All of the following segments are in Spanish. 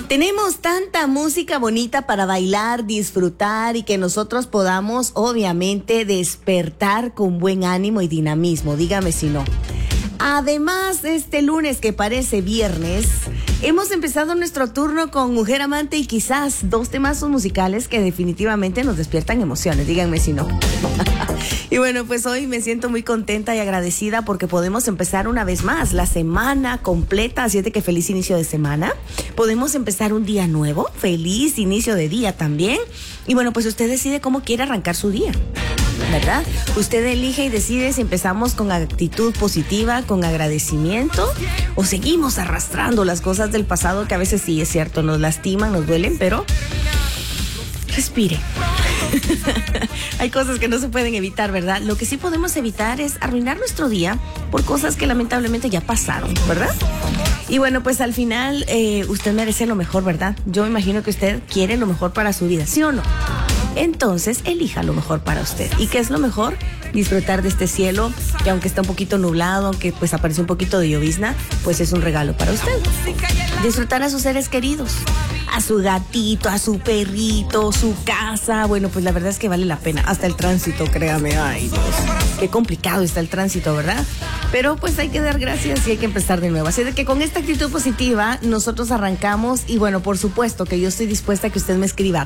Tenemos tanta música bonita para bailar, disfrutar y que nosotros podamos, obviamente, despertar con buen ánimo y dinamismo. Dígame si no. Además, este lunes que parece viernes, hemos empezado nuestro turno con Mujer Amante y quizás dos temazos musicales que definitivamente nos despiertan emociones. Díganme si no. Y bueno, pues hoy me siento muy contenta y agradecida porque podemos empezar una vez más la semana completa, así de que feliz inicio de semana. Podemos empezar un día nuevo, feliz inicio de día también. Y bueno, pues usted decide cómo quiere arrancar su día, ¿verdad? Usted elige y decide si empezamos con actitud positiva, con agradecimiento, o seguimos arrastrando las cosas del pasado que a veces sí es cierto, nos lastiman, nos duelen, pero respire. Hay cosas que no se pueden evitar, ¿verdad? Lo que sí podemos evitar es arruinar nuestro día por cosas que lamentablemente ya pasaron, ¿verdad? Y bueno, pues al final usted merece lo mejor, ¿verdad? Yo me imagino que usted quiere lo mejor para su vida, ¿sí o no? Entonces, elija lo mejor para usted. ¿Y qué es lo mejor? Disfrutar de este cielo, que aunque está un poquito nublado, aunque pues aparece un poquito de llovizna, pues es un regalo para usted. Disfrutar a sus seres queridos, a su gatito, a su perrito, su casa. Bueno, pues la verdad es que vale la pena. Hasta el tránsito, créame. Ay, Dios, qué complicado está el tránsito, ¿verdad? Pero pues hay que dar gracias y hay que empezar de nuevo. Así de que con esta actitud positiva nosotros arrancamos. Y bueno, por supuesto que yo estoy dispuesta a que usted me escriba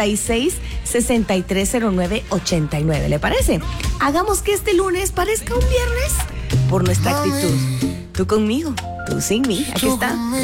36-6309-89. ¿Le parece? Hagamos que este lunes parezca un viernes por nuestra actitud. Tú conmigo, tú sin mí. Aquí está